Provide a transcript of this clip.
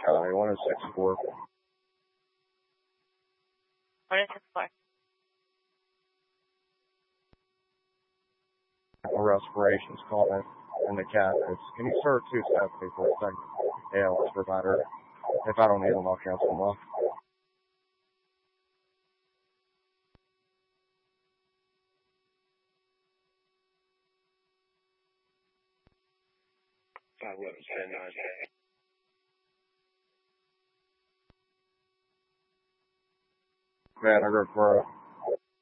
Charlie, 1064. 1064. Respirations calling in the cabinets. Can you start 270 for a second? ALS provider. If I don't need them, I'll cancel them off. Man, I go for